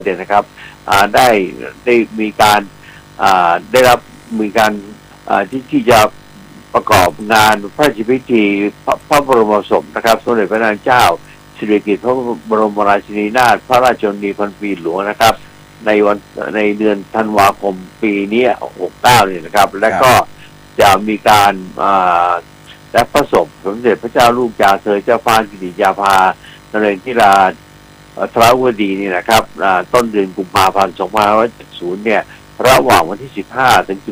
เนี่ยนะครับได้มีการได้รับมีการที่จะประกอบงานพระราชพิธีพระบรมศพนะครับสมเด็จพระนางเจ้าสิริกิติ์พระบรมราชินีนาถพระราชชนนีพันปีหลวงนะครับในเดือนธันวาคมปีนี้69เนี่ยนะครับและก็จะมีการและพระศพสมเด็จพระเจ้าลูกยาเธอเจ้าฟ้ากิติยาภานเรศธิราทราวดีนี่นะครับต้นเดือนกุมภาพันธ์2570เนี่ยระหว่างวันที่15ถึง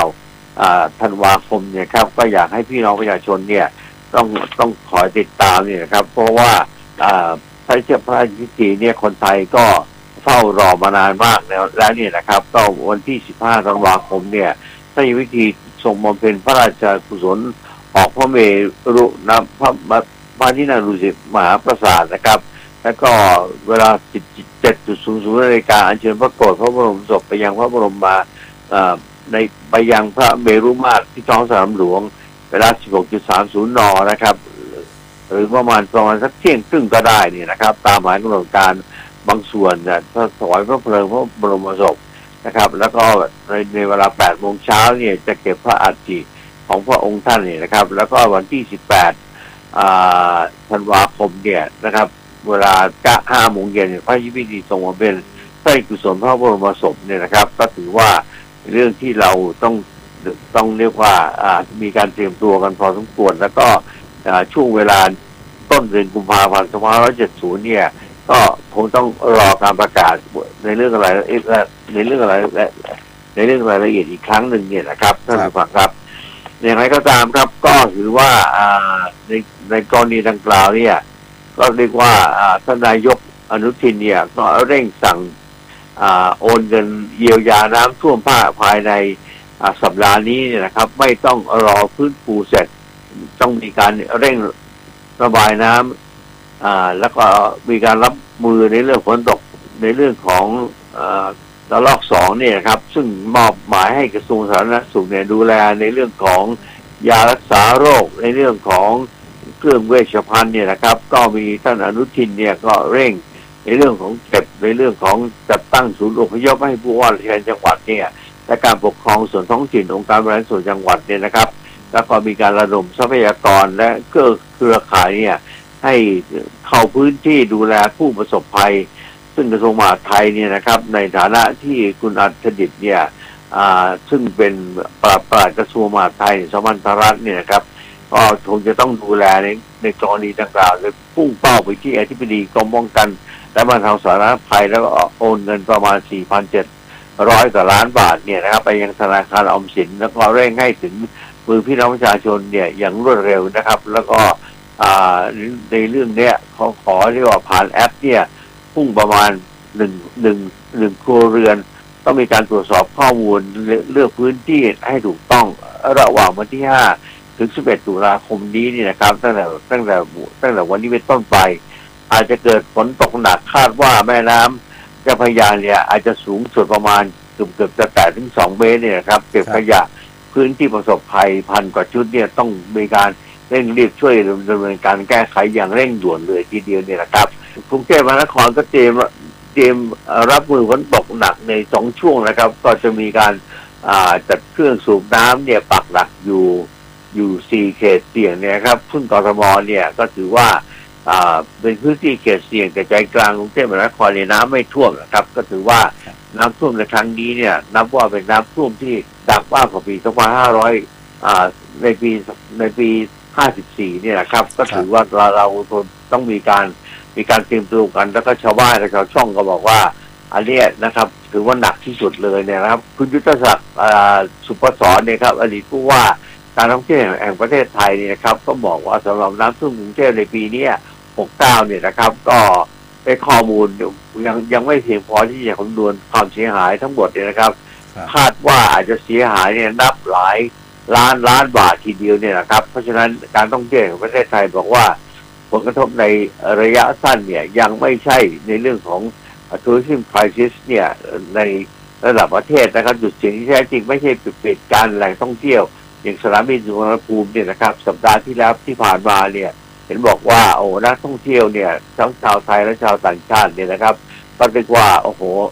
19ธันวาคมเนี่ยครับก็อยากให้พี่น้องประชาชนเนี่ยต้องคอยติดตามเนี่ยนะครับเพราะว่าพระราชพิธีเนี่ยคนไทยก็เฝ้ารอมานานมากแล้วเนี่ยนะครับก็วันที่15ธันวาคมเนี่ยพระราชพิธีทรงบำเพ็ญพระราชกุศลออกพระเมรุนะพระที่นั่งดุสิตมหาปราสาทนะครับแล้วก็เวลา 7:00 น.อัญเชิญพระโกรธพระบรมศพไปยังพระบรมไปยังพระเมรุมาตรที่ท้องสนามหลวงเวลา 16:30 น.นะครับหรือประมาณสักเที่ยงครึ่งก็ได้นี่นะครับตามหมายกำหนดการบางส่วนถวายพระเพลิงพระบรมศพนะครับแล้วก็ในเวลา 8 โมงเช้าเนี่ยจะเก็บพระอัฐิของพระองค์ท่านนี่นะครับแล้วก็วันที่ 18 ธันวาคมเนี่ยนะครับเวลา 5 โมงเย็นพระพิธีทรงบำเพ็ญพระราชกุศลพระบรมศพเนี่ยนะครับก็ถือว่าเรื่องที่เราต้องเรียกว่ามีการเตรียมตัวกันพอสมควรแล้วก็ช่วงเวลาต้นเดือนกุมภาพันธ์2570เนี่ยก็คงต้องรอการประกาศในเรื่องอะไรในเรื่องรายละเอียดอีกครั้งหนึ่งเนี่ยนะครับท่านผู้ฟังครับอย่างไรก็ตามครับก็ถือว่าในกรณีดังกล่าวเนี่ยก็เรียกว่าท่านนายกอนุทินเนี่ยก็เร่งสั่งโอนเงินเยียวยาน้ำท่วมภายในสัปดาห์นี้เนี่ยนะครับไม่ต้องรอฟื้นฟูเสร็จต้องมีการเร่งระบายน้ำแล้วก็มีการรับมือในเรื่องฝนตกในเรื่องของระลอก2เนี่ยครับซึ่งมอบหมายให้กระทรวงสาธารณสุขเนี่ยดูแลในเรื่องของยารักษาโรคในเรื่องของเครื่องเวชภัณฑ์เนี่ยนะครับก็มีท่านอนุทินเนี่ยก็เร่งในเรื่องของเก็บในเรื่องของจัดตั้งศูนย์อพยพให้ผู้ว่าราชการจังหวัดเนี่ยและการปกครองส่วนท้องถิ่นองค์การบริหารส่วนจังหวัดเนี่ยนะครับแล้วก็มีการระดมทรัพยากรและเครือข่ายเนี่ยให้เข้าพื้นที่ดูแลผู้ประสบภัยซึ่งกระทรวงมหาดไทยเนี่ยนะครับในฐานะที่คุณอัธดิษฐ์เนี่ยซึ่งเป็นปลัดกระทรวงมหาดไทยสมัญธรัตน์เนี่ยนะครับก็คงจะต้องดูแลในกรณีดังกล่าวเลยพุ่งเป้าไปที่อธิบดีกรมป้องกันและบรรเทาสาธารณภัยแล้วก็โอนเงินประมาณ 4,700 กว่าล้านบาทเนี่ยนะครับไปยังธนาคารออมสินแล้วก็เร่งให้ถึงมือพี่น้องประชาชนเนี่ยอย่างรวดเร็วนะครับแล้วก็ในเรื่องเนี้ยเขาขอเรียกว่าผ่านแอปเนี่ยพุ่งประมาณ1ครัวเรือนต้องมีการตรวจสอบข้อมูลเลือกพื้นที่ให้ถูกต้องระหว่างวันที่5ถึง11ตุลาคมนี้นี่นะครับตั้งแต่วันนี้เป็นต้นไปอาจจะเกิดฝนตกหนักคาดว่าแม่น้ำเจ้าพระยาเนี่ยอาจจะสูงสุดประมาณเกือบจะแตะถึง2 เมตรเนี่ยนะครับเก็บขยะพื้นที่ประสบภัย1,000 กว่าชุดเนี่ยต้องมีการเร่งรีบช่วยดำเนินการแก้ไขอย่างเร่งด่วนเลยทีเดียวเนี่ยนะครับกรุงเทพมหานครก็เตรียมรับมือฝนตกหนักใน2 ช่วงนะครับก็จะมีการจัดเครื่องสูบน้ำเนี่ยปักหลักอยู่4 เขตเสี่ยงเนี่ยครับซึ่งกทมเนี่ยก็ถือว่าเป็นพื้นที่เขตเสี่ยงแต่ใจกลางกรุงเทพมหานครเนี่ยน้ำไม่ท่วมนะครับก็ถือว่าน้ำท่วมในครั้งนี้เนี่ยนับว่าเป็นน้ำท่วมที่หนักมากกว่าปี2500ในปี54เนี่ยนะครับก็ถือว่าเราต้องมีการเตรียมตัวกันแล้วก็ชาวบ้านและชาวช่องก็บอกว่าอันนี้นะครับถือว่าหนักที่สุดเลยเนี่ยนะครับคุณยุทธศักดิ์สุปศรเนี่ยครับอดีตผู้ว่าการท่องเที่ยวแห่งประเทศไทยเนี่ยนะครับก็บอกว่าสำหรับน้ำท่วมกรุงเทพในปีนี้69เนี่ยนะครับก็ได้ข้อมูลยังไม่เพียงพอที่จะคำนวณความเสียหายทั้งหมดเนี่ยนะครับคาดว่าอาจจะเสียหายเนี่ยนับหลายล้านบาททีเดียวเนี่ยนะครับเพราะฉะนั้นการท่องเที่ยวของประเทศไทยบอกว่าผลกระทบในระยะสั้นเนี่ยยังไม่ใช่ในเรื่องของ tourism crisis เนี่ยในระดับประเทศนะครับจุดเสี่ยงที่แท้จริงไม่ใช่ปิดการแหล่งท่องเที่ยวอย่างสนามบินสุวรรณภูมิเนี่ยนะครับสัปดาห์ที่แล้วที่ผ่านมาเนี่ยเห็นบอกว่านักท่องเที่ยวเนี่ยทั้งชาวไทยและชาวต่างชาติเนี่ยนะครับตก็เรียกว่าโอ้โห